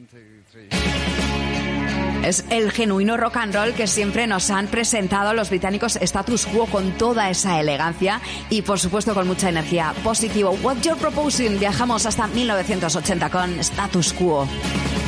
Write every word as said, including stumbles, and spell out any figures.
Es el genuino rock and roll que siempre nos han presentado los británicos Status Quo, con toda esa elegancia y por supuesto con mucha energía. Positivo. What You're Proposing. Viajamos hasta mil novecientos ochenta con Status Quo.